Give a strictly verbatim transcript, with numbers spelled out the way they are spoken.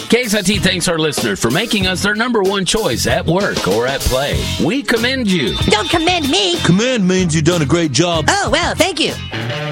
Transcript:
K S I T thanks our listeners for making us their number one choice at work or at play. We commend you. Don't commend me. Commend means you've done a great job. Oh, well, thank you.